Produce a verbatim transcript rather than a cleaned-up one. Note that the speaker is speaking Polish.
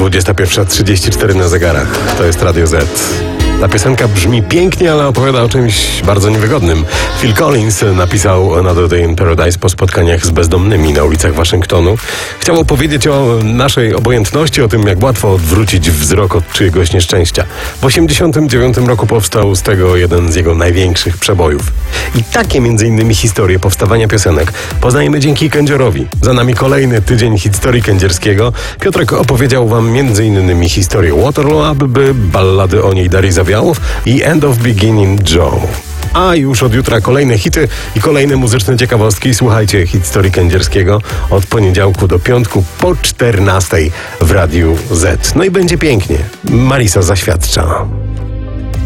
dwudziesta pierwsza trzydzieści cztery na zegarach. To jest Radio Z. Ta piosenka brzmi pięknie, ale opowiada o czymś bardzo niewygodnym. Phil Collins napisał Another Day in Paradise po spotkaniach z bezdomnymi na ulicach Waszyngtonu. Chciał opowiedzieć o naszej obojętności, o tym, jak łatwo odwrócić wzrok od czyjegoś nieszczęścia. W osiemdziesiątym dziewiątym roku powstał z tego jeden z jego największych przebojów. I takie między innymi historie powstawania piosenek poznajemy dzięki Kędziorowi. Za nami kolejny tydzień historii kędzierskiego. Piotrek opowiedział wam między innymi historię Waterloo, aby ballady o niej Darii Zawiałów i End of Beginning Joe. A już od jutra kolejne hity i kolejne muzyczne ciekawostki. Słuchajcie historii kędzierskiego od poniedziałku do piątku po czternastej w Radiu Z. No i będzie pięknie. Marisa zaświadcza.